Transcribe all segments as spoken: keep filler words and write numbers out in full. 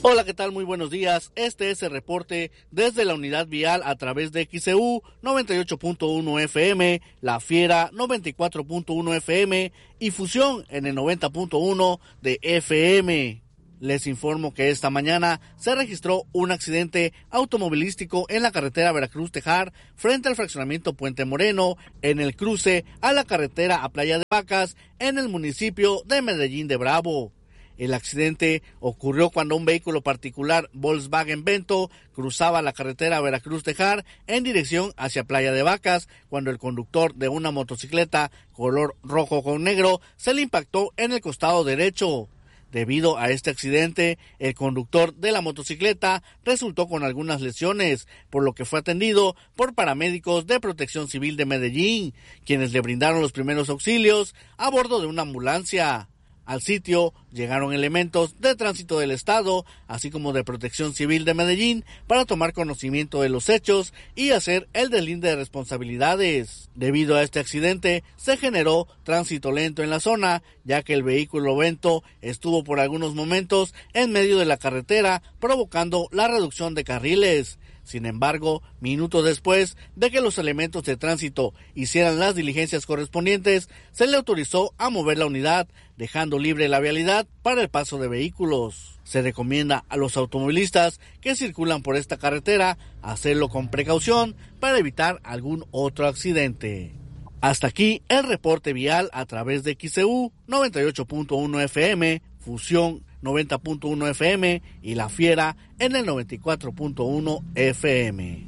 Hola, ¿qué tal? Muy buenos días. Este es el reporte desde la unidad vial a través de X C U noventa y ocho punto uno F M, La Fiera noventa y cuatro punto uno F M y Fusión en el noventa punto uno de F M. Les informo que esta mañana se registró un accidente automovilístico en la carretera Veracruz-Tejar frente al fraccionamiento Puente Moreno en el cruce a la carretera a Playa de Vacas en el municipio de Medellín de Bravo. El accidente ocurrió cuando un vehículo particular Volkswagen Vento cruzaba la carretera Veracruz-Tejar en dirección hacia Playa de Vacas, cuando el conductor de una motocicleta color rojo con negro se le impactó en el costado derecho. Debido a este accidente, el conductor de la motocicleta resultó con algunas lesiones, por lo que fue atendido por paramédicos de Protección Civil de Medellín, quienes le brindaron los primeros auxilios a bordo de una ambulancia. Al sitio llegaron elementos de tránsito del estado, así como de Protección Civil de Medellín, para tomar conocimiento de los hechos y hacer el deslinde de responsabilidades. Debido a este accidente, se generó tránsito lento en la zona, ya que el vehículo Vento estuvo por algunos momentos en medio de la carretera, provocando la reducción de carriles. Sin embargo, minutos después de que los elementos de tránsito hicieran las diligencias correspondientes, se le autorizó a mover la unidad, dejando libre la vialidad para el paso de vehículos. Se recomienda a los automovilistas que circulan por esta carretera hacerlo con precaución para evitar algún otro accidente. Hasta aquí el reporte vial a través de X C U noventa y ocho punto uno F M, Fusión noventa punto uno F M y La Fiera en el noventa y cuatro punto uno F M.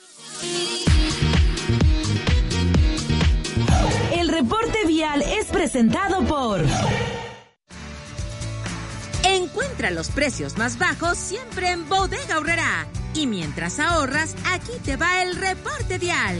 El reporte vial es presentado por... Encuentra los precios más bajos siempre en Bodega Aurrerá. Y mientras ahorras, aquí te va el reporte vial.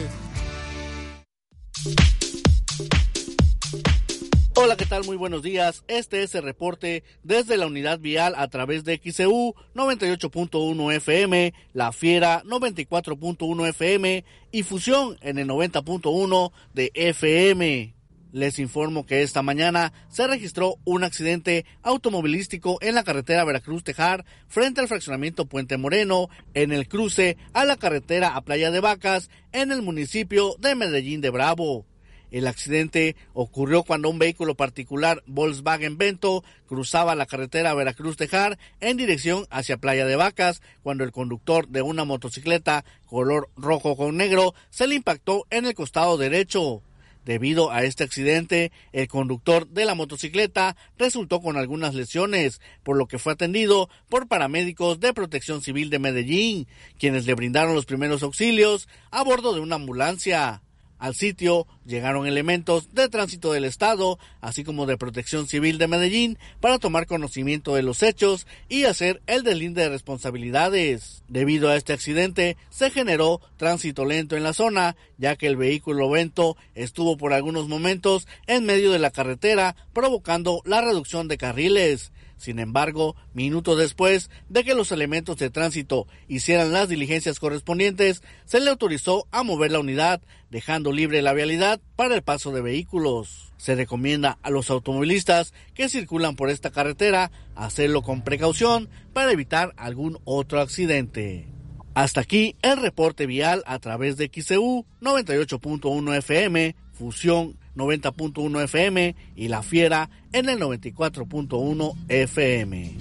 Hola, ¿qué tal? Muy buenos días. Este es el reporte desde la unidad vial a través de X C U noventa y ocho punto uno F M, La Fiera noventa y cuatro punto uno F M y Fusión en el noventa punto uno de F M. Les informo que esta mañana se registró un accidente automovilístico en la carretera Veracruz-Tejar frente al fraccionamiento Puente Moreno en el cruce a la carretera a Playa de Vacas en el municipio de Medellín de Bravo. El accidente ocurrió cuando un vehículo particular Volkswagen Vento cruzaba la carretera Veracruz-Tejar en dirección hacia Playa de Vacas, cuando el conductor de una motocicleta color rojo con negro se le impactó en el costado derecho. Debido a este accidente, el conductor de la motocicleta resultó con algunas lesiones, por lo que fue atendido por paramédicos de Protección Civil de Medellín, quienes le brindaron los primeros auxilios a bordo de una ambulancia. Al sitio llegaron elementos de tránsito del estado, así como de Protección Civil de Medellín, para tomar conocimiento de los hechos y hacer el deslinde de responsabilidades. Debido a este accidente, se generó tránsito lento en la zona, ya que el vehículo Vento estuvo por algunos momentos en medio de la carretera, provocando la reducción de carriles. Sin embargo, minutos después de que los elementos de tránsito hicieran las diligencias correspondientes, se le autorizó a mover la unidad, dejando libre la vialidad para el paso de vehículos. Se recomienda a los automovilistas que circulan por esta carretera hacerlo con precaución para evitar algún otro accidente. Hasta aquí el reporte vial a través de X C U noventa y ocho punto uno F M, Fusión noventa punto uno F M y La Fiera en el noventa y cuatro punto uno F M.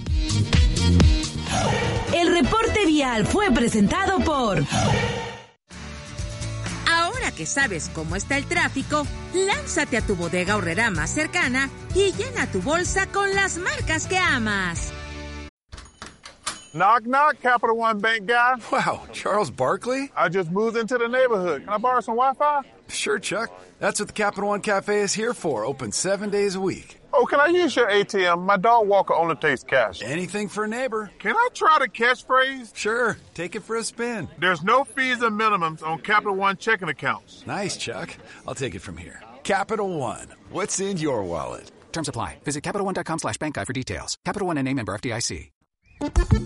El reporte vial fue presentado por... Ahora que sabes cómo está el tráfico, lánzate a tu Bodega Aurrerá más cercana y llena tu bolsa con las marcas que amas. Knock, knock, Capital One Bank guy. Wow, Charles Barkley? I just moved into the neighborhood. Can I borrow some Wi-Fi? Sure, Chuck. That's what the Capital One Cafe is here for, open seven days a week. Oh, can I use your A T M? My dog walker only takes cash. Anything for a neighbor. Can I try the catchphrase? Sure, take it for a spin. There's no fees or minimums on Capital One checking accounts. Nice, Chuck. I'll take it from here. Capital One. What's in your wallet? Terms apply. Visit CapitalOne.com slash bank guide for details. Capital One N A member F D I C.